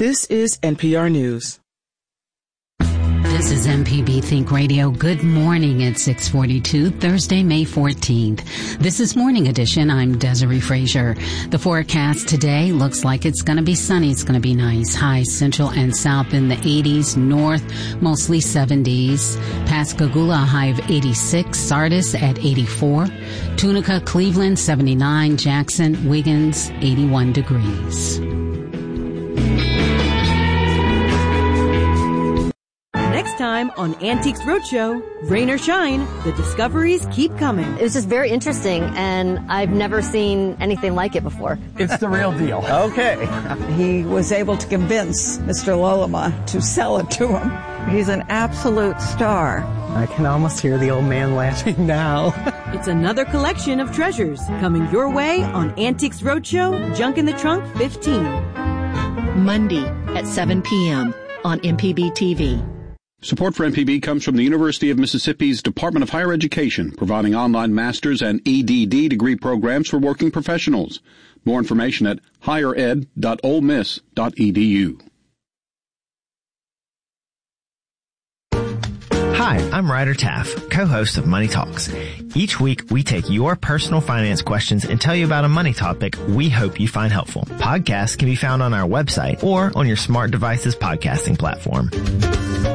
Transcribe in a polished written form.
This is NPR News. This is MPB Think Radio. Good morning at 6:42, Thursday, May 14th. This is Morning Edition. I'm Desiree Frazier. The forecast today looks like it's going to be sunny. It's going to be nice. Highs central and south in the 80s, north mostly 70s. Pascagoula, a high of 86. Sardis at 84. Tunica, Cleveland, 79. Jackson, Wiggins, 81 degrees. Next time on Antiques Roadshow, rain or shine, the discoveries keep coming. It was just very interesting, and I've never seen anything like it before. It's the real deal. Okay. He was able to convince Mr. Loloma to sell it to him. He's an absolute star. I can almost hear the old man laughing now. It's another collection of treasures coming your way on Antiques Roadshow, Junk in the Trunk 15. Monday at 7 p.m. on MPB TV. Support for MPB comes from the University of Mississippi's Department of Higher Education, providing online master's and EDD degree programs for working professionals. More information at highered.olemiss.edu. Hi, I'm Ryder Taff, co-host of Money Talks. Each week, we take your personal finance questions and tell you about a money topic we hope you find helpful. Podcasts can be found on our website or on your smart device's podcasting platform.